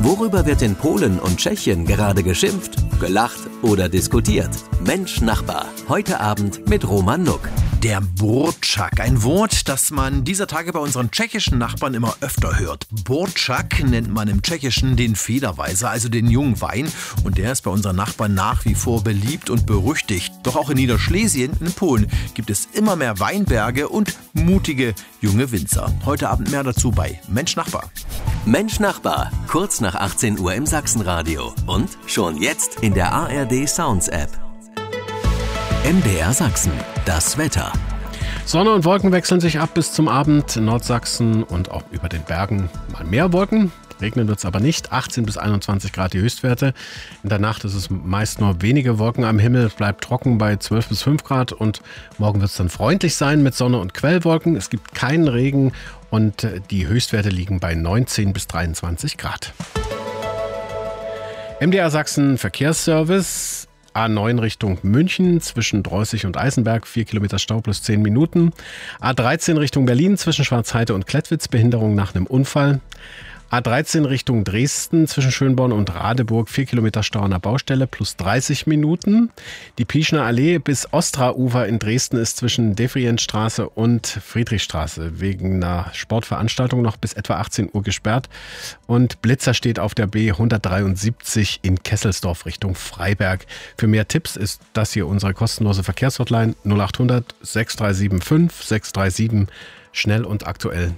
Worüber wird in Polen und Tschechien gerade geschimpft, gelacht oder diskutiert? Mensch Nachbar, heute Abend mit Roman Nuck. Der Burčak, ein Wort, das man dieser Tage bei unseren tschechischen Nachbarn immer öfter hört. Burčak nennt man im Tschechischen den Federweißer, also den jungen Wein. Und der ist bei unseren Nachbarn nach wie vor beliebt und berüchtigt. Doch auch in Niederschlesien, in Polen, gibt es immer mehr Weinberge und mutige junge Winzer. Heute Abend mehr dazu bei Mensch Nachbar. Mensch Nachbar, kurz nach 18 Uhr im Sachsenradio. Und schon jetzt in der ARD Sounds App. MDR Sachsen, das Wetter. Sonne und Wolken wechseln sich ab bis zum Abend. In Nordsachsen und auch über den Bergen mal mehr Wolken. Regnen wird es aber nicht. 18 bis 21 Grad die Höchstwerte. In der Nacht ist es meist nur wenige Wolken am Himmel. Es bleibt trocken bei 12 bis 5 Grad. Und morgen wird es dann freundlich sein mit Sonne und Quellwolken. Es gibt keinen Regen und die Höchstwerte liegen bei 19 bis 23 Grad. MDR Sachsen Verkehrsservice. A9 Richtung München zwischen Dreußig und Eisenberg, 4 Kilometer Stau plus 10 Minuten. A13 Richtung Berlin zwischen Schwarzheide und Klettwitz, Behinderung nach einem Unfall. A13 Richtung Dresden zwischen Schönborn und Radeburg, 4 Kilometer Stau an der Baustelle plus 30 Minuten. Die Pieschner Allee bis Ostra-Ufer in Dresden ist zwischen Devrient-Straße und Friedrichstraße wegen einer Sportveranstaltung noch bis etwa 18 Uhr gesperrt. Und Blitzer steht auf der B173 in Kesselsdorf Richtung Freiberg. Für mehr Tipps ist das hier unsere kostenlose Verkehrshotline 0800 6375 637. Schnell und aktuell